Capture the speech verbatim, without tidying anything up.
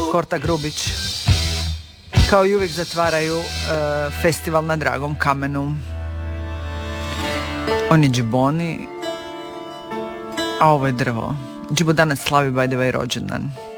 Korta Grubić. Kao i uvijek zatvaraju uh, festival na Dragom kamenu. On je Džiboni, a ovo je drvo. Džibo danas slavi by the way rođendan.